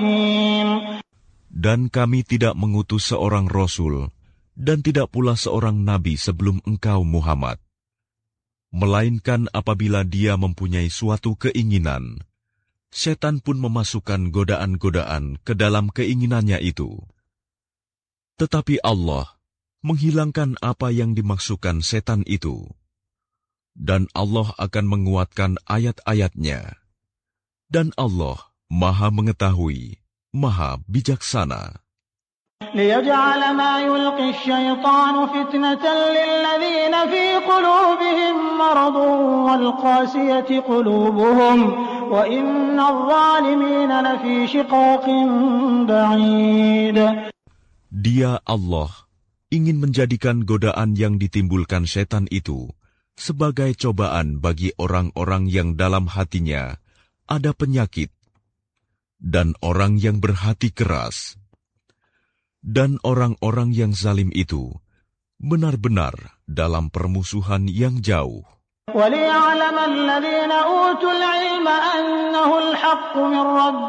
حكيم. Dan kami tidak mengutus seorang rasul dan tidak pula seorang nabi sebelum engkau Muhammad, melainkan apabila dia mempunyai suatu keinginan, setan pun memasukkan godaan-godaan ke dalam keinginannya itu. Tetapi Allah menghilangkan apa yang dimaksudkan setan itu, dan Allah akan menguatkan ayat-ayatnya. Dan Allah Maha mengetahui, Maha bijaksana. ليجعل ما يلقي الشيطان فتنة للذين في قلوبهم مرض والقاسية قلوبهم وإن الظالمين لفي شقاق بعيد. Dia Allah ingin menjadikan godaan yang ditimbulkan setan itu sebagai cobaan bagi orang-orang yang dalam hatinya ada penyakit dan orang yang berhati keras. Dan orang-orang yang zalim itu benar-benar dalam permusuhan yang jauh. وَلِيَعْلَمَ الَّذِينَ أُوتُوا الْعِلْمَ أَنَّهُ الْحَقُّ مِنْ